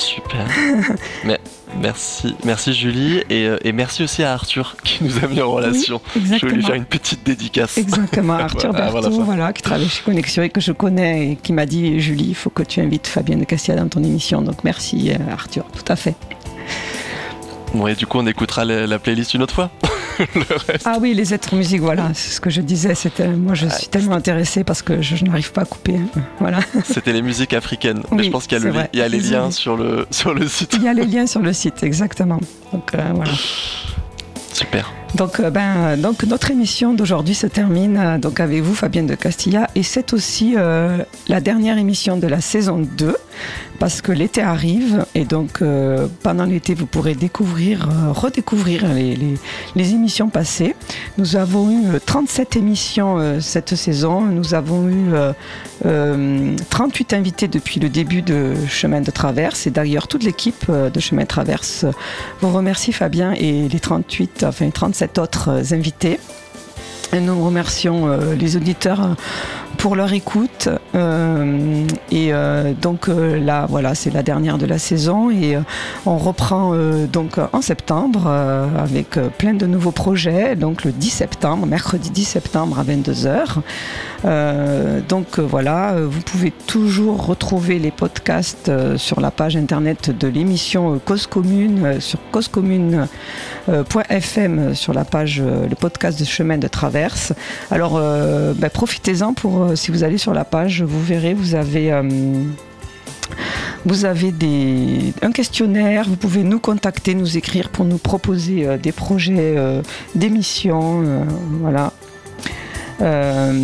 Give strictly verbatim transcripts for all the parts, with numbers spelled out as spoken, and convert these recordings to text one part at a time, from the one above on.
Super. Mais, merci, merci Julie et, et merci aussi à Arthur qui nous a mis en relation. Oui, je vais lui faire une petite dédicace. Exactement, Arthur voilà, Berthaud, voilà, voilà, qui travaille chez Connexion et que je connais et qui m'a dit Julie, il faut que tu invites Fabienne de Castilla dans ton émission. Donc merci Arthur, tout à fait. Bon, et du coup on écoutera la, la playlist une autre fois. Le reste. Ah oui, les êtres musiques, voilà, c'est ce que je disais. C'était, moi, je suis tellement intéressée parce que je, je n'arrive pas à couper. Hein. Voilà. C'était les musiques africaines. Oui, mais je pense qu'il y a, le, il y a les liens sur le, sur le site. Il y a les liens sur le site, exactement. Donc, euh, voilà. Super. Donc, euh, ben, donc, notre émission d'aujourd'hui se termine euh, donc avec vous, Fabienne de Castilla. Et c'est aussi euh, la dernière émission de la saison deux, parce que l'été arrive. Et donc, euh, pendant l'été, vous pourrez découvrir, euh, redécouvrir les, les, les émissions passées. Nous avons eu trente-sept émissions euh, cette saison. Nous avons eu euh, euh, trente-huit invités depuis le début de Chemin de Traverse. Et d'ailleurs, toute l'équipe euh, de Chemin de Traverse euh, vous remercie, Fabien, et les trente-huit, enfin trente-sept autres invités. Et nous remercions euh, les auditeurs pour leur écoute. Euh, et euh, donc euh, là, voilà, c'est la dernière de la saison. Et euh, on reprend euh, donc en septembre euh, avec euh, plein de nouveaux projets. Donc le dix septembre, mercredi dix septembre à vingt-deux heures. Euh, donc euh, voilà, vous pouvez toujours retrouver les podcasts euh, sur la page internet de l'émission euh, Cause Commune, euh, sur cause commune point f m, euh, sur la page, euh, le podcast de Chemin de Traverse. Alors euh, ben, profitez-en pour, euh, si vous allez sur la page, vous verrez, vous avez... Euh, Vous avez des, un questionnaire, vous pouvez nous contacter, nous écrire pour nous proposer euh, des projets euh, d'émissions, euh, voilà. Euh,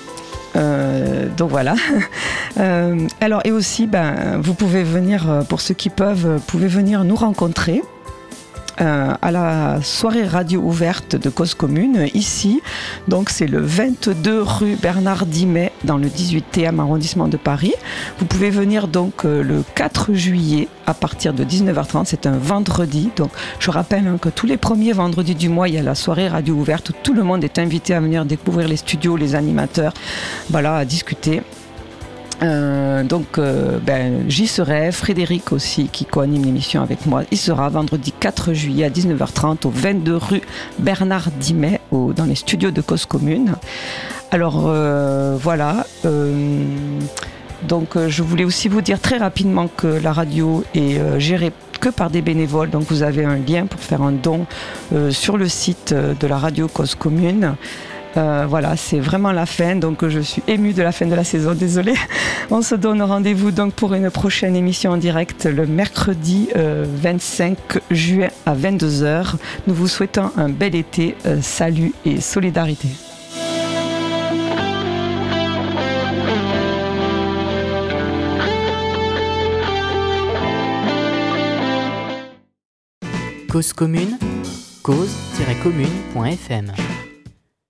euh, donc voilà. Euh, alors et aussi, ben, vous pouvez venir, pour ceux qui peuvent, vous pouvez venir nous rencontrer. Euh, à la soirée radio ouverte de Cause Commune, ici. Donc c'est le vingt-deux rue Bernard Dimet, dans le dix-huitième arrondissement de Paris. Vous pouvez venir donc euh, le quatre juillet à partir de dix-neuf heures trente, c'est un vendredi. Donc je rappelle hein, que tous les premiers vendredis du mois, il y a la soirée radio ouverte où tout le monde est invité à venir découvrir les studios, les animateurs, voilà, à discuter. Euh, donc euh, ben, j'y serai, Frédéric aussi qui co-anime l'émission avec moi, il sera vendredi quatre juillet à dix-neuf heures trente au vingt-deux rue Bernard Dimet au, dans les studios de Cause Commune. Alors euh, voilà, euh, donc euh, je voulais aussi vous dire très rapidement que la radio est euh, gérée que par des bénévoles, donc vous avez un lien pour faire un don euh, sur le site de la radio Cause Commune. Euh, voilà, c'est vraiment la fin, donc je suis émue de la fin de la saison, désolée. On se donne rendez-vous donc pour une prochaine émission en direct le mercredi euh, vingt-cinq juin à vingt-deux heures. Nous vous souhaitons un bel été, euh, salut et solidarité. Cause commune, cause tiret commune point f m